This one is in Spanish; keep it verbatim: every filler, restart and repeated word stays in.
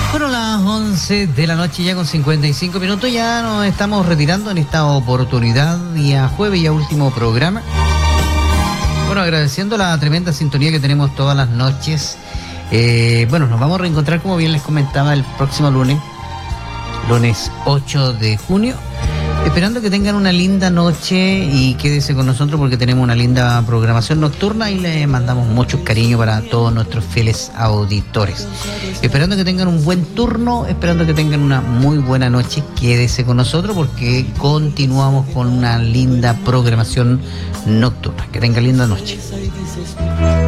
Bueno, las once de la noche ya con cincuenta y cinco minutos, ya nos estamos retirando en esta oportunidad, día jueves, ya último programa. Bueno, agradeciendo la tremenda sintonía que tenemos todas las noches. Eh, bueno, nos vamos a reencontrar, como bien les comentaba, el próximo lunes, lunes ocho de junio. Esperando que tengan una linda noche y quédese con nosotros porque tenemos una linda programación nocturna y le mandamos mucho cariño para todos nuestros fieles auditores. Esperando que tengan un buen turno, esperando que tengan una muy buena noche, quédese con nosotros porque continuamos con una linda programación nocturna. Que tengan linda noche.